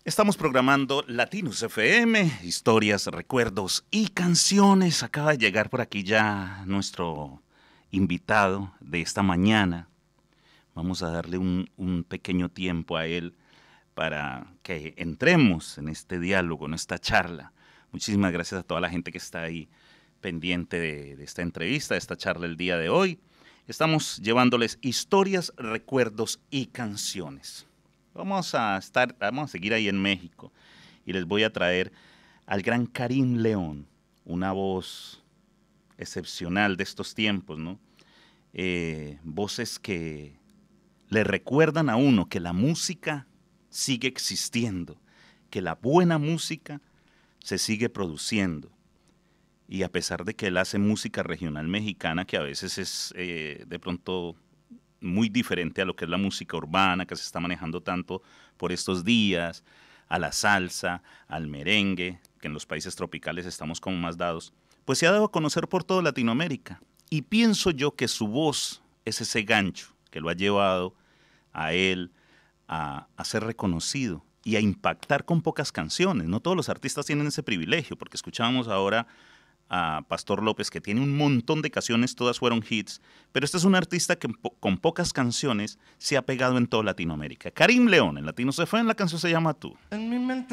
Estamos programando Latinos FM, historias, recuerdos y canciones. Acaba de llegar por aquí ya nuestro invitado de esta mañana. Vamos a darle un pequeño tiempo a él para que entremos en este diálogo, en esta charla. Muchísimas gracias a toda la gente que está ahí pendiente de esta entrevista, de esta charla el día de hoy. Estamos llevándoles historias, recuerdos y canciones. Vamos a seguir ahí en México y les voy a traer al gran Karim León, una voz excepcional de estos tiempos, ¿no? Voces que le recuerdan a uno que la música sigue existiendo, que la buena música se sigue produciendo. Y a pesar de que él hace música regional mexicana, que a veces es de pronto muy diferente a lo que es la música urbana que se está manejando tanto por estos días, a la salsa, al merengue, que en los países tropicales estamos como más dados, pues se ha dado a conocer por toda Latinoamérica. Y pienso yo que su voz es ese gancho que lo ha llevado a él a ser reconocido y a impactar con pocas canciones. No todos los artistas tienen ese privilegio, porque escuchábamos ahora a Pastor López, que tiene un montón de canciones, todas fueron hits, pero este es un artista que con pocas canciones se ha pegado en toda Latinoamérica. Karim León, en Latinos FM, la canción se llama Tú. En mi mente